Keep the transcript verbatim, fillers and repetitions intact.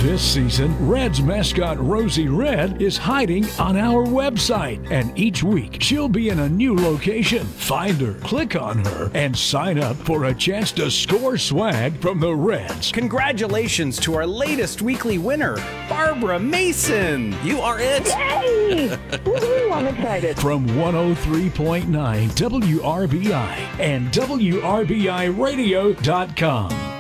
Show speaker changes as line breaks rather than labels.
This season, Reds mascot Rosie Red is hiding on our website, and each week she'll be in a new location. Find her, click on her, and sign up for a chance to score swag from the Reds.
Congratulations to our latest weekly winner, Barbara Mason. You are it.
Yay! Woo-hoo, I'm excited.
From one oh three point nine W R B I and W R B I radio dot com.